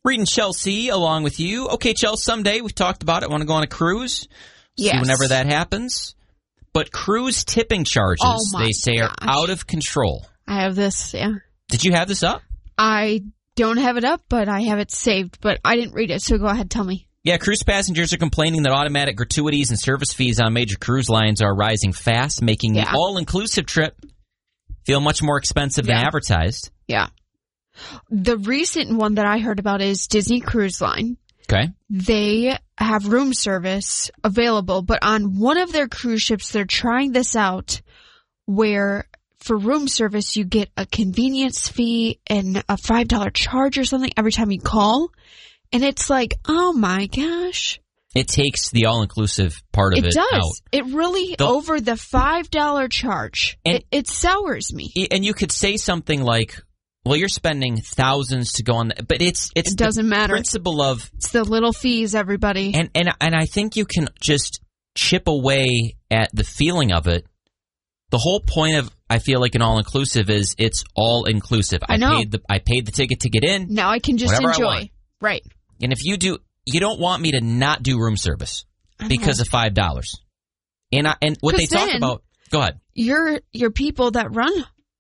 Reading Chelsea along with you. Okay, Chelsea, someday, we've talked about it. Want to go on a cruise? Yes. See whenever that happens. But cruise tipping charges, they say, are out of control. I have this, yeah. Did you have this up? I don't have it up, but I have it saved. But I didn't read it, so go ahead, tell me. Yeah, cruise passengers are complaining that automatic gratuities and service fees on major cruise lines are rising fast, making the all-inclusive trip feel much more expensive than advertised. Yeah. The recent one that I heard about is Disney Cruise Line. Okay. They have room service available, but on one of their cruise ships, they're trying this out where for room service, you get a convenience fee and a $5 charge or something every time you call. And it's like, oh my gosh. It takes the all-inclusive part of it out. It does. It really, over the $5 charge, it sours me. And you could say something like, well, you're spending thousands to go on, but it doesn't matter. Principle of it's the little fees, everybody. And I think you can just chip away at the feeling of it. The whole point of, I feel like, an all-inclusive is it's all-inclusive. I know. I paid the ticket to get in. Now I can just enjoy. Right. And if you don't want me to not do room service because of $5. And what they talk about, go ahead. Your people that run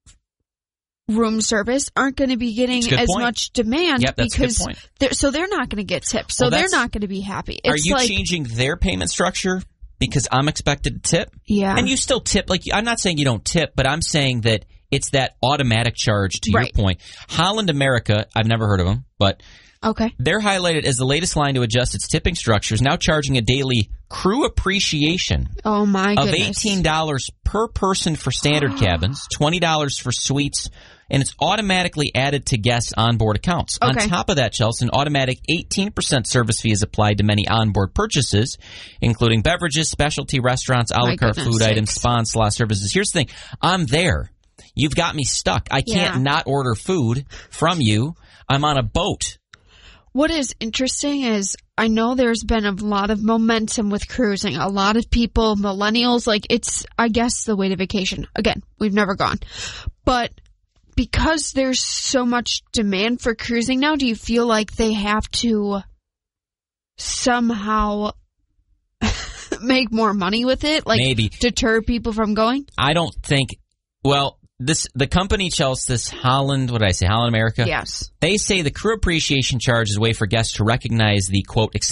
room service aren't going to be getting as much demand because they're not going to get tips. So they're not going to be happy. Are you changing their payment structure because I'm expected to tip? Yeah. And you still tip. Like, I'm not saying you don't tip, but I'm saying that it's that automatic charge to your point. Holland America, I've never heard of them, but they're highlighted as the latest line to adjust its tipping structures, now charging a daily crew appreciation of $18 per person for standard cabins, $20 for suites, and it's automatically added to guests' onboard accounts. On top of that, Chelsea, an automatic 18% service fee is applied to many onboard purchases, including beverages, specialty restaurants, a la carte food items, spa and spa services. Here's the thing. I'm there. You've got me stuck. I can't not order food from you. I'm on a boat. What is interesting is I know there's been a lot of momentum with cruising. A lot of people, millennials, like it's, I guess, the way to vacation. Again, we've never gone. But because there's so much demand for cruising now, do you feel like they have to somehow make more money with it? Like maybe deter people from going? I don't think, well, the company, Chelsea, this Holland, what did I say, Holland America? Yes. They say the crew appreciation charge is a way for guests to recognize the, quote,